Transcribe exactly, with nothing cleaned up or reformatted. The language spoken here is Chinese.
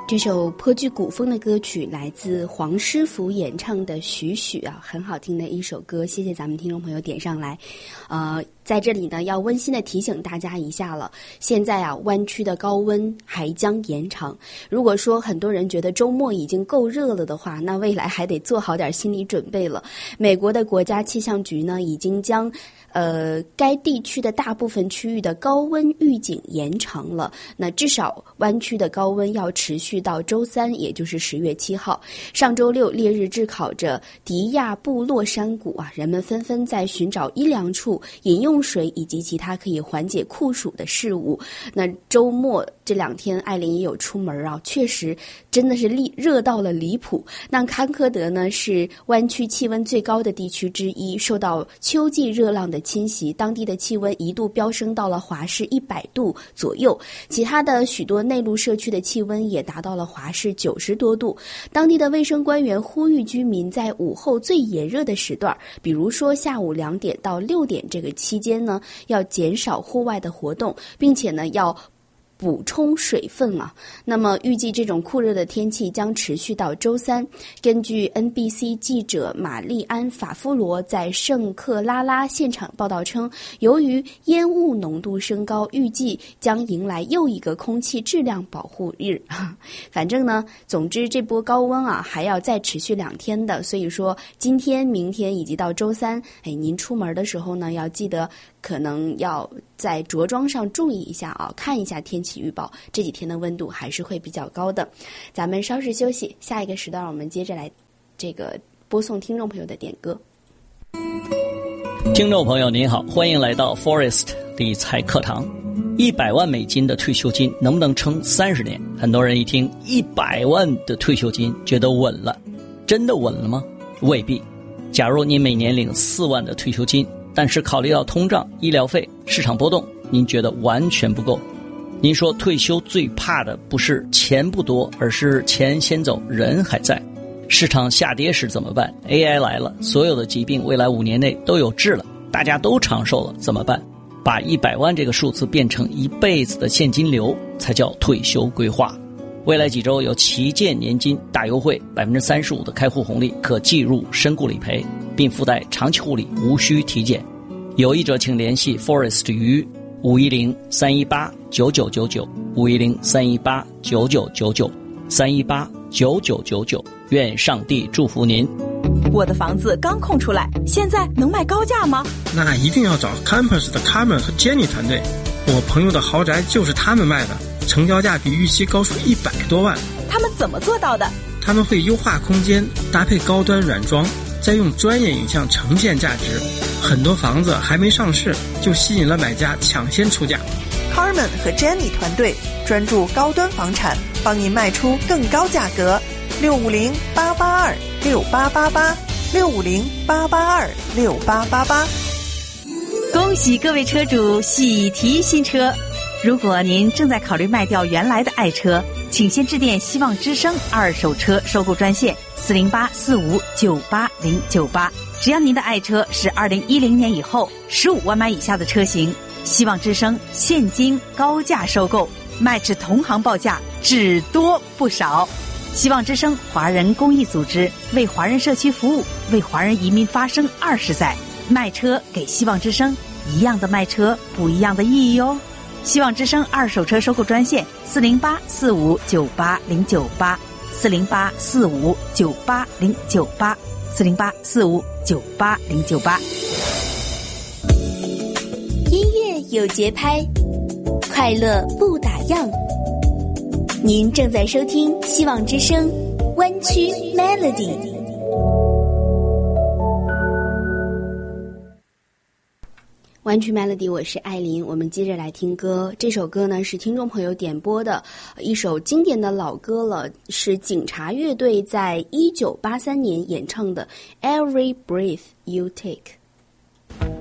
这首颇具古风的歌曲来自黄师傅演唱的《许许》啊，很好听的一首歌，谢谢咱们听众朋友点上来。呃，在这里呢，要温馨的提醒大家一下了，现在啊，湾区的高温还将延长。如果说很多人觉得周末已经够热了的话，那未来还得做好点心理准备了。美国的国家气象局呢，已经将呃该地区的大部分区域的高温预警延长了。那至少湾区的高温要持续到周三，也就是十月七号。上周六烈日炙烤着迪亚部落山谷啊，人们纷纷在寻找阴凉处、饮用水以及其他可以缓解酷暑的事物。那周末这两天艾琳也有出门啊，确实真的是离热到了离谱。那康科德呢是湾区气温最高的地区之一，受到秋季热浪的侵袭，当地的气温一度飙升到了华氏一百度左右，其他的许多内陆社区的气温也达到了华氏九十多度。当地的卫生官员呼吁居民在午后最炎热的时段，比如说下午两点到六点这个期间呢，要减少户外的活动，并且呢要补充水分啊。那么预计这种酷热的天气将持续到周三。根据 N B C 记者玛丽安·法夫罗在圣克拉拉现场报道称，由于烟雾浓度升高，预计将迎来又一个空气质量保护日。反正呢，总之这波高温啊还要再持续两天的，所以说今天、明天以及到周三，哎，您出门的时候呢，要记得可能要在着装上注意一下啊，看一下天气预报，这几天的温度还是会比较高的。咱们稍事休息，下一个时段我们接着来这个播送听众朋友的点歌。 听众朋友您好，欢迎来到 Forest 理财课堂。一百万美金的退休金能不能撑三十年？很多人一听一百万的退休金觉得稳了，真的稳了吗？未必。假如您每年领四万的退休金，但是考虑到通胀、医疗费、市场波动，您觉得完全不够。您说退休最怕的不是钱不多，而是钱先走，人还在。市场下跌时怎么办？ A I 来了，所有的疾病未来五年内都有治了，大家都长寿了，怎么办？把一百万这个数字变成一辈子的现金流，才叫退休规划。未来几周有旗舰年金大优惠， 百分之三十五 的开户红利可计入身故理赔，并附带长期护理，无需体检。有意者请联系 Forest 于五一零三一八九九九九 五一零三一八九九九九 三一八九九九九。愿上帝祝福您。 我的房子刚空出来，现在能卖高价吗？ 那一定要找 Campus 的 Carmen 和 Jenny 团队，我朋友的豪宅就是他们卖的，成交价比预期高出一百多万。 他们怎么做到的？ 他们会优化空间，搭配高端软装，再用专业影像呈现价值。很多房子还没上市，就吸引了买家抢先出价。 Carmen 和 Jenny 团队专注高端房产，帮您卖出更高价格。六五零八八二六八八八，六五零八八二六八八八。 恭喜各位车主喜提新车！如果您正在考虑卖掉原来的爱车，请先致电希望之声二手车收购专线四零八四五九八零九八。只要您的爱车是二零一零年以后十五万买以下的车型，希望之声现金高价收购，卖至同行报价，只多不少。希望之声华人公益组织为华人社区服务，为华人移民发声二十载，卖车给希望之声，一样的卖车，不一样的意义哦。希望之声二手车收购专线四零八四五九八零九八，四零八四五九八零九八，四零八四五九八零九八。 音乐有节拍，快乐不打烊。您正在收听希望之声湾区 Melody。 湾区 Melody， 我是艾琳。我们接着来听歌，这首歌呢是听众朋友点播的一首经典的老歌了，是警察乐队在一九八三年演唱的 Every Breath You Take。